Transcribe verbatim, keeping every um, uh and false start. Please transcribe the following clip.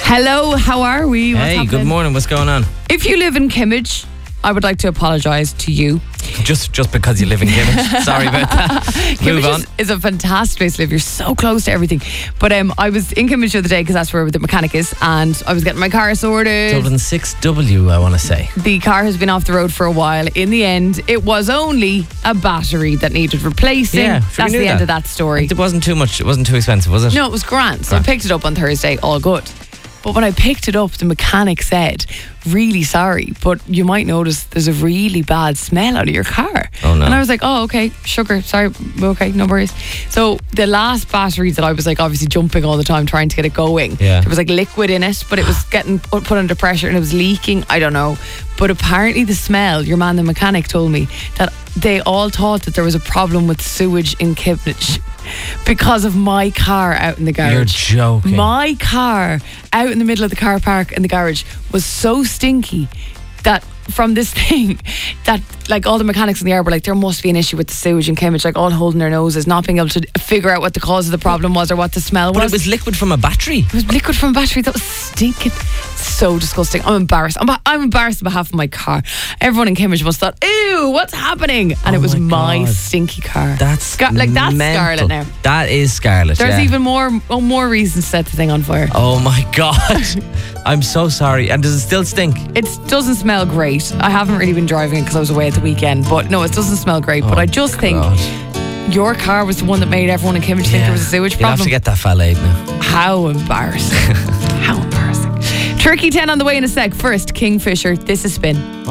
Hello, how are we? What's Hey, happening? good morning. What's going on? If you live in Kimmage, I would like to apologise to you. Just just because you live in Kimmage. Sorry about that. Move Kimmage on. is, is a fantastic place to live. You're so close to everything. But um, I was in Kimmage the other day because that's where the mechanic is, and I was getting my car sorted. Dublin six W, I want to say. The car has been off the road for a while. In the end, it was only a battery that needed replacing. Yeah, sure, That's we the knew end that. of that story. It wasn't too much. It wasn't too expensive, was it? No, it was grand. So I Grand. picked it up on Thursday, all good. But when I picked it up, the mechanic said, really sorry, but you might notice there's a really bad smell out of your car. Oh, no. And I was like, oh, okay, sugar, sorry, okay, no worries. So the last battery that I was like obviously jumping all the time trying to get it going, Yeah. there was like liquid in it, but it was getting put put under pressure and it was leaking. I don't know. But apparently the smell, your man the mechanic told me that they all thought that there was a problem with sewage in Kimmage because of my car out in the garage. You're joking. My car out in the middle of the car park in the garage was so stinky that from this thing that like all the mechanics in the yard were like, there must be an issue with the sewage in Kimmage, like all holding their noses, not being able to figure out what the cause of the problem was or what the smell But was. it was liquid from a battery. It was liquid from a battery that was stinking. So disgusting. I'm embarrassed. I'm, I'm embarrassed on behalf of my car. Everyone in Kimmage must have thought, ew, what's happening? And Oh it was my my God. stinky car. That's Scar- like that's mental. Scarlet now. That is Scarlet. There's yeah. even more oh, more reasons to set the thing on fire. Oh my God. I'm so sorry. And does it still stink? It doesn't smell great. I haven't really been driving it because I was away at the weekend. But no, it doesn't smell great. but Oh, I just think God. your car was the one that made everyone in Kimmage think there was a sewage You'll have problem. to get that filleted now. How embarrassing. How embarrassing. Turkey ten on the way in a sec. First, Kingfisher. This is Spin.